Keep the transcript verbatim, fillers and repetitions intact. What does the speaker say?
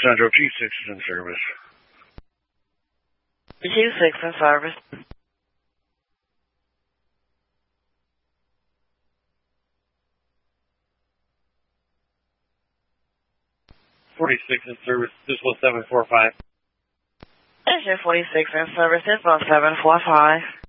Sandro, G six is in service. G six in service. forty-six in service. This was seven four five. Engine forty-six in service. This was seven four five.